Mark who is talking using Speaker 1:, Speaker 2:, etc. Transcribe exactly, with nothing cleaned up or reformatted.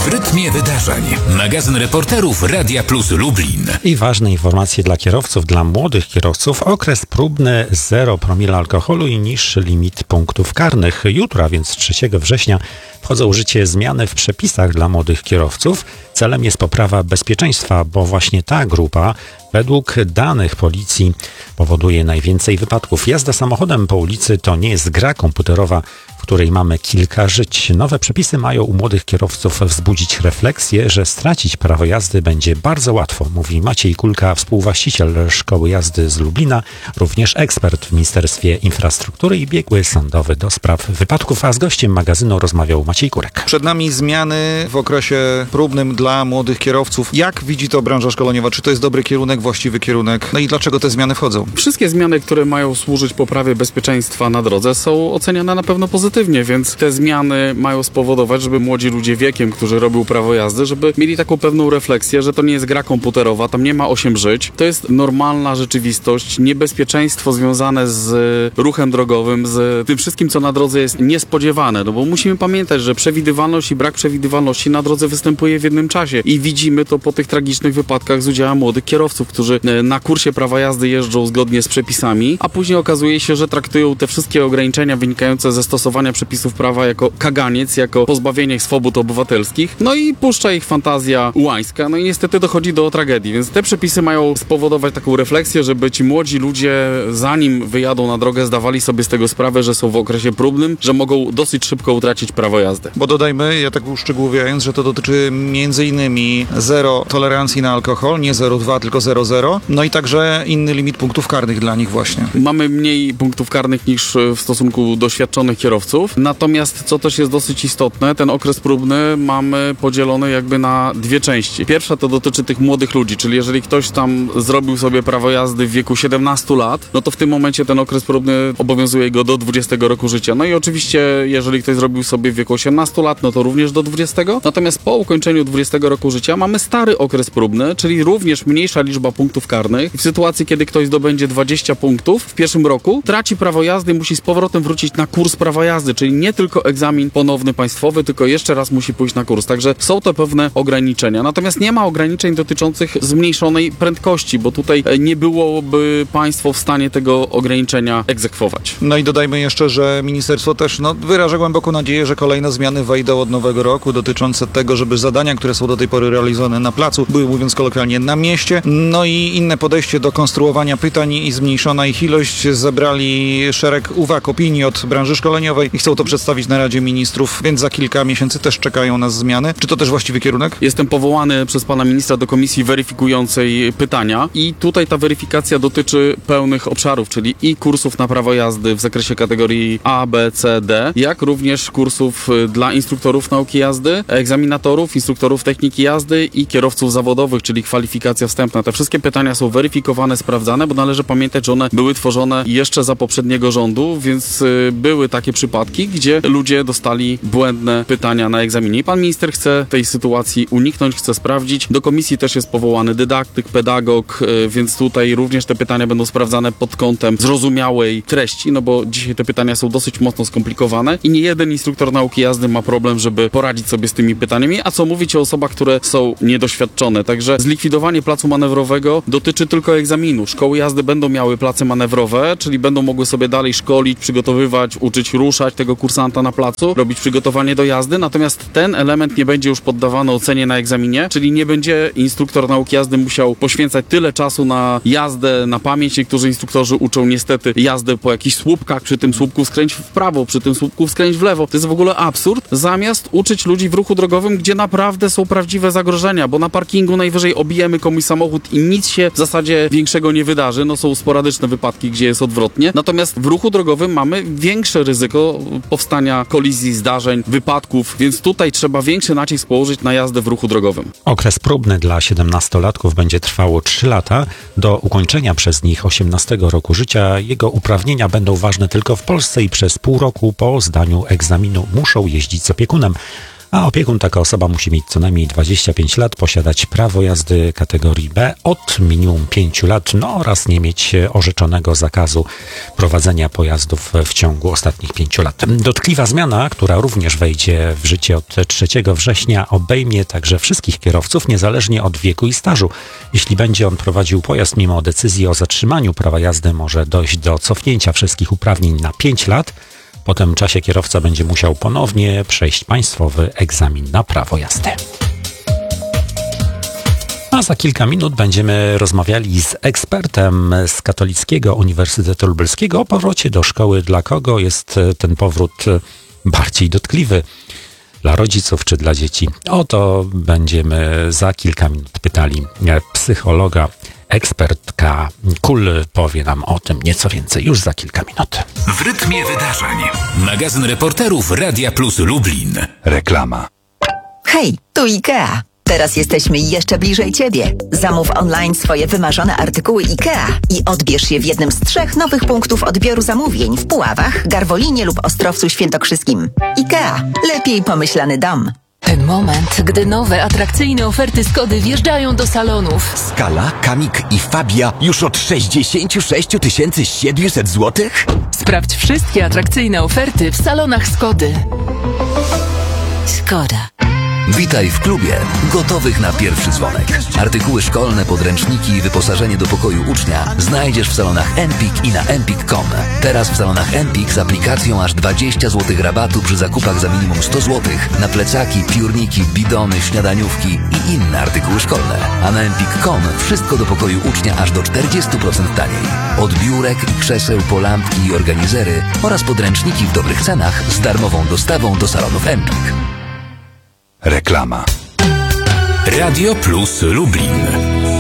Speaker 1: W rytmie wydarzeń. Magazyn reporterów Radia Plus Lublin.
Speaker 2: I ważne informacje dla kierowców, dla młodych kierowców. Okres próbny zero promila alkoholu i niższy limit punktów karnych. Jutro, a więc trzeciego września, wchodzą w życie zmiany w przepisach dla młodych kierowców. Celem jest poprawa bezpieczeństwa, bo właśnie ta grupa według danych policji powoduje najwięcej wypadków. Jazda samochodem po ulicy to nie jest gra komputerowa, w której mamy kilka żyć. Nowe przepisy mają u młodych kierowców wzbudzić refleksję, że stracić prawo jazdy będzie bardzo łatwo, mówi Maciej Kulka, współwłaściciel Szkoły Jazdy z Lublina, również ekspert w Ministerstwie Infrastruktury i biegły sądowy do spraw wypadków, a z gościem magazynu rozmawiał Maciej Kurek.
Speaker 3: Przed nami zmiany w okresie próbnym dla młodych kierowców. Jak widzi to branża szkoleniowa? Czy to jest dobry kierunek, właściwy kierunek? No i dlaczego te zmiany wchodzą?
Speaker 4: Wszystkie zmiany, które mają służyć poprawie bezpieczeństwa na drodze, są oceniane na pewno pozytywnie, więc te zmiany mają spowodować, żeby młodzi ludzie wiekiem, którzy robią prawo jazdy, żeby mieli taką pewną refleksję, że to nie jest gra komputerowa, tam nie ma osiem żyć. To jest normalna rzeczywistość, niebezpieczeństwo związane z ruchem drogowym, z tym wszystkim, co na drodze jest niespodziewane, no bo musimy pamiętać, że przewidywalność i brak przewidywalności na drodze występuje w jednym czasie i widzimy to po tych tragicznych wypadkach z udziałem młodych kierowców, którzy na kursie prawa jazdy jeżdżą zgodnie z przepisami, a później okazuje się, że traktują te wszystkie ograniczenia wynikające ze stosowania przepisów prawa jako kaganiec, jako pozbawienie ich swobód obywatelskich, no i puszcza ich fantazja ułańska, no i niestety dochodzi do tragedii, więc te przepisy mają spowodować taką refleksję, żeby ci młodzi ludzie, zanim wyjadą na drogę, zdawali sobie z tego sprawę, że są w okresie próbnym, że mogą dosyć szybko utracić prawo jazdy.
Speaker 3: Bo dodajmy, ja tak uszczegółowiając, że to dotyczy między innymi zero tolerancji na alkohol, nie zero przecinek dwa, tylko zero przecinek zero, no i także inny limit punktów karnych dla nich właśnie.
Speaker 4: Mamy mniej punktów karnych niż w stosunku doświadczonych kierowców, natomiast co też jest dosyć istotne, ten okres próbny mamy podzielony jakby na dwie części. Pierwsza to dotyczy tych młodych ludzi, czyli jeżeli ktoś tam zrobił sobie prawo jazdy w wieku siedemnastu lat, no to w tym momencie ten okres próbny obowiązuje go do dwudziestego roku życia. No i oczywiście, jeżeli ktoś zrobił sobie w wieku osiemnastu lat, no to również do dwudziestego. Natomiast po ukończeniu dwudziestego roku życia mamy stary okres próbny, czyli również mniejsza liczba punktów karnych. W sytuacji, kiedy ktoś zdobędzie dwadzieścia punktów w pierwszym roku, traci prawo jazdy, musi z powrotem wrócić na kurs prawa jazdy, czyli nie tylko egzamin ponowny państwowy, tylko jeszcze raz musi pójść na kurs. Także są to pewne ograniczenia. Natomiast nie ma ograniczeń dotyczących zmniejszonej prędkości, bo tutaj nie byłoby państwo w stanie tego ograniczenia egzekwować.
Speaker 3: No i dodajmy jeszcze, że ministerstwo też no, wyraża głęboką nadzieję, że kolejne zmiany wejdą od nowego roku dotyczące tego, żeby zadania, które są do tej pory realizowane na placu, były, mówiąc kolokwialnie, na mieście. No i inne podejście do konstruowania pytań i zmniejszona ich ilość. Zebrali szereg uwag, opinii od branży szkoleniowej i chcą to przedstawić na Radzie Ministrów, więc za kilka miesięcy też czekają nas zmiany. Czy to też właściwy kierunek?
Speaker 4: Jestem powołany przez pana ministra do komisji weryfikującej pytania i tutaj ta weryfikacja dotyczy pełnych obszarów, czyli i kursów na prawo jazdy w zakresie kategorii A, B, C, D, jak również kursów dla instruktorów nauki jazdy, egzaminatorów, instruktorów techniki jazdy i kierowców zawodowych, czyli kwalifikacja wstępna. Te wszystkie pytania są weryfikowane, sprawdzane, bo należy pamiętać, że one były tworzone jeszcze za poprzedniego rządu, więc były takie przypadki, gdzie ludzie dostali błędne pytania na egzaminie. I pan minister chce tej sytuacji uniknąć, chce sprawdzić. Do komisji też jest powołany dydaktyk, pedagog, więc tutaj również te pytania będą sprawdzane pod kątem zrozumiałej treści, no bo dzisiaj te pytania są dosyć mocno skomplikowane i nie jeden instruktor nauki jazdy ma problem, żeby poradzić sobie z tymi pytaniami, a co mówić o osobach, które są niedoświadczone. Także zlikwidowanie placu manewrowego dotyczy tylko egzaminu. Szkoły jazdy będą miały place manewrowe, czyli będą mogły sobie dalej szkolić, przygotowywać, uczyć ruszać tego kursanta na placu, robić przygotowanie do jazdy, natomiast ten element nie będzie już poddawany ocenie na egzaminie, czyli nie będzie instruktor nauki jazdy musiał poświęcać tyle czasu na jazdę na pamięć. Niektórzy instruktorzy uczą niestety jazdę po jakichś słupkach, przy tym słupku skręć w prawo, przy tym słupku skręć w lewo. To jest w ogóle absurd, zamiast uczyć ludzi w ruchu drogowym, gdzie naprawdę są prawdziwe zagrożenia, bo na parkingu najwyżej obijemy komuś samochód i nic się w zasadzie większego nie wydarzy. No są sporadyczne wypadki, gdzie jest odwrotnie. Natomiast w ruchu drogowym mamy większe ryzyko powstania kolizji, zdarzeń, wypadków, więc tutaj trzeba większy nacisk położyć na jazdę w ruchu drogowym.
Speaker 2: Okres próbny dla siedemnastolatków będzie trwało trzy lata. Do ukończenia przez nich osiemnastego roku życia jego uprawnienia będą ważne tylko w Polsce i przez pół roku po zdaniu egzaminu muszą jeździć z opiekunem. A opiekun, taka osoba musi mieć co najmniej dwadzieścia pięć lat, posiadać prawo jazdy kategorii B od minimum pięciu lat, no oraz nie mieć orzeczonego zakazu prowadzenia pojazdów w ciągu ostatnich pięciu lat. Dotkliwa zmiana, która również wejdzie w życie od trzeciego września, obejmie także wszystkich kierowców, niezależnie od wieku i stażu. Jeśli będzie on prowadził pojazd mimo decyzji o zatrzymaniu prawa jazdy, może dojść do cofnięcia wszystkich uprawnień na pięć lat. Po tym czasie kierowca będzie musiał ponownie przejść państwowy egzamin na prawo jazdy. A za kilka minut będziemy rozmawiali z ekspertem z Katolickiego Uniwersytetu Lubelskiego o powrocie do szkoły. Dla kogo jest ten powrót bardziej dotkliwy? Dla rodziców czy dla dzieci? O to będziemy za kilka minut pytali psychologa. Ekspertka Kul powie nam o tym nieco więcej już za kilka minut.
Speaker 1: W rytmie wydarzeń. Magazyn reporterów Radia Plus Lublin.
Speaker 5: Reklama.
Speaker 6: Hej, tu IKEA. Teraz jesteśmy jeszcze bliżej Ciebie. Zamów online swoje wymarzone artykuły IKEA i odbierz je w jednym z trzech nowych punktów odbioru zamówień w Puławach, Garwolinie lub Ostrowcu Świętokrzyskim. IKEA. Lepiej pomyślany dom.
Speaker 7: Ten moment, gdy nowe, atrakcyjne oferty Skody wjeżdżają do salonów.
Speaker 5: Skala, Kamik i Fabia już od sześćdziesiąt sześć tysięcy siedemset złotych?
Speaker 7: Sprawdź wszystkie atrakcyjne oferty w salonach Skody. Skoda.
Speaker 8: Witaj w klubie, gotowych na pierwszy dzwonek. Artykuły szkolne, podręczniki i wyposażenie do pokoju ucznia znajdziesz w salonach Empik i na empik kropka com. Teraz w salonach Empik z aplikacją aż dwadzieścia złotych rabatu przy zakupach za minimum sto złotych na plecaki, piórniki, bidony, śniadaniówki i inne artykuły szkolne. A na empik kropka com wszystko do pokoju ucznia aż do czterdzieści procent taniej. Od biurek i krzeseł po lampki i organizery oraz podręczniki w dobrych cenach z darmową dostawą do salonów Empik.
Speaker 5: Reklama.
Speaker 1: Radio Plus Lublin.